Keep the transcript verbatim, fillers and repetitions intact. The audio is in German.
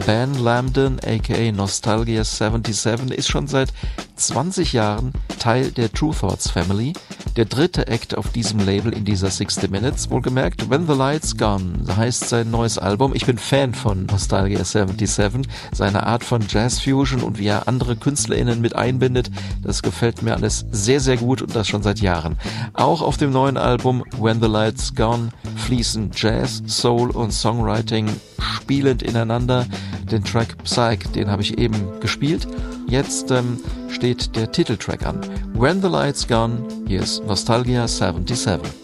Ben Lambden, aka Nostalgia siebenundsiebzig, ist schon seit zwanzig Jahren Teil der Tru Thoughts Family. Der dritte Act auf diesem Label in dieser sixty Minutes. Wohlgemerkt, When the Lights Gone heißt sein neues Album. Ich bin Fan von Nostalgia siebenundsiebzig. Seine Art von Jazz Fusion und wie er andere KünstlerInnen mit einbindet, das gefällt mir alles sehr, sehr gut und das schon seit Jahren. Auch auf dem neuen Album When the Lights Gone fließen Jazz, Soul und Songwriting spielend ineinander. Den Track Psych, den habe ich eben gespielt. Jetzt ähm, steht der Titeltrack an. When the Lights Gone, hier ist Nostalgia siebenundsiebzig.